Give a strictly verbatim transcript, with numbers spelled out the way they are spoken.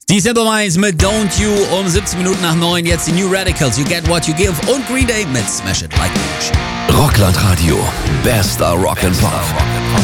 Die Simple Minds mit Don't You um siebzehn Minuten nach neun. Jetzt die New Radicals, You Get What You Give und Green Day mit Smash It Like a Machine. Rockland Radio, bester Rock and Pop.